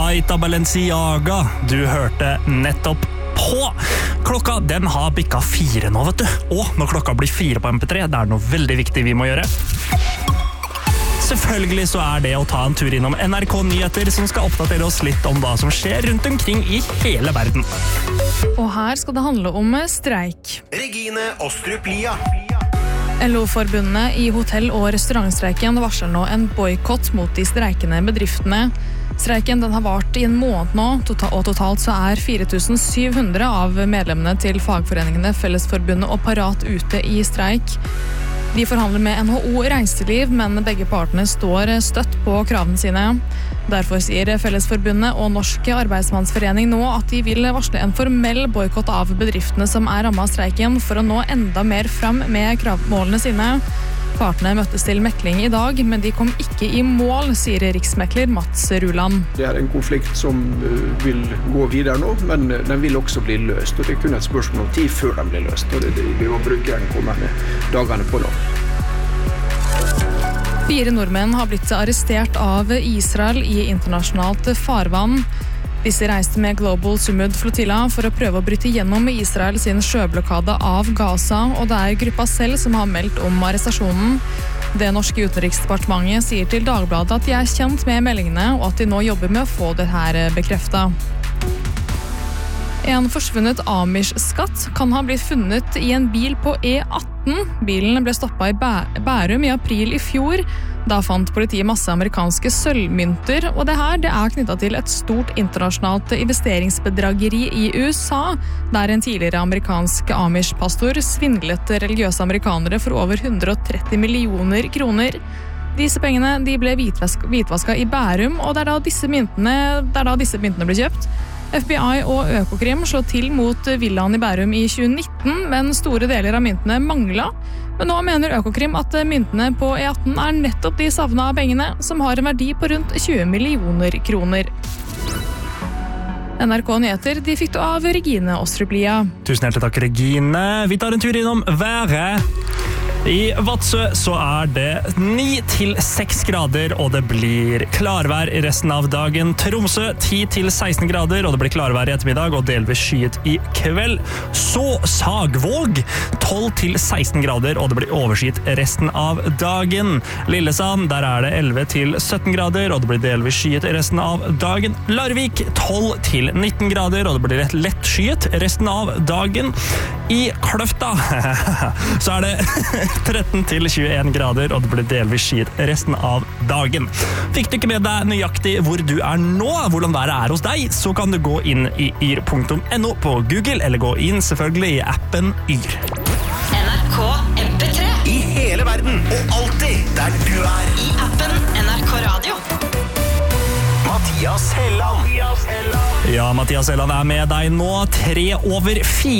Aita Balenciaga. Du hørte nettopp på. Klokka, den har bikka 4 nå, vet du. Og når klokka blir 4 på MP3, det er noe veldig viktig vi må gjøre. Selvfølgelig så er det å ta en tur innom NRK Nyheter som skal oppdatere oss litt om hva som skjer rundt omkring i hele verden. Og her skal det handle om streik. Regine Ostrup Lia. LO-forbundene i hotell- og restaurantstreiken varsler nå en boykott mot de streikende bedriftene. Streiken den har vart i en måned nå, og totalt så er 4700 av medlemmene til fagforeningene Fellesforbundet og Parat ute i streik. De forhandler med NHO Reiseliv, men begge partene står støtt på kravene sine. Derfor sier Fellesforbundet og Norsk Arbeidsmannsforening nå at de vil varsle en formell boykott av bedriftene som er rammet av streiken for å nå enda mer fram med kravmålene sine. Partene møttes til mekling i dag, men de kom ikke i mål, sier riksmekler Mats Ruland. Det er en konflikt som vil gå videre nå, men den vil også bli løst. Og det er kun et spørsmål om tid før den blir løst. Og vi må bruke den kommende dagene på nå. 4 nordmenn har blitt arrestert av Israel i internasjonalt farvann. Disse reiste med Global Sumud Flotilla for å prøve å bryte gjennom Israel sin sjøblokade av Gaza, og det er gruppa selv som har meldt om arrestasjonen. Det norske utenriksdepartementet sier til Dagbladet at de er kjent med meldingene, og at de nå jobber med å få det her bekreftet. En forsvunnet Amish-skatt kan ha blitt funnet i en bil på E18. Bilen ble stoppet i Bærum i april i fjor. Da fant politiet masse amerikanske sølvmynter, og det er knyttet til et stort internasjonalt investeringsbedrageri i USA, der en tidligere amerikansk Amish-pastor svindlet religiøse amerikanere for over 130 millioner kroner. Disse pengene de ble hvitvasket i Bærum, og det er da disse myntene ble kjøpt. FBI og Økokrim slår til mot villaen i Bærum i 2019, men store deler av myntene manglet. Men nå mener Økokrim at myntene på E18 er nettopp de savna pengene, som har en verdi på rundt 20 millioner kroner. NRK Nyheter, de fikk du av Regine Ostrup Lia. Tusen hjertelig takk, Regine. Vi tar en tur innom været. I Vadsø så er det 9-6 grader, og det blir klarvær i resten av dagen. Tromsø 10-16 grader, og det blir klarvær i ettermiddag, og delvis skyet i kveld. Så Sagvåg 12-16 grader, og det blir overskyet resten av dagen. Lillesand, der er det 11-17 grader, og det blir delvis skyet resten av dagen. Larvik 12-19 grader, og det blir lett skyet resten av dagen. I Kløfta så er det 13-21 grader, og det blir delvis skyet resten av dagen. Fikk du ikke med deg nøyaktig hvor du er nå, hvordan været er hos deg, så kan du gå inn i yr.no på Google, eller gå inn selvfølgelig i appen Yr. NRK MP3. I hele verden, og alltid der du er. I appen NRK Radio. Mathias Helland. Ja, Mathias Helland er med deg nå, 3:04.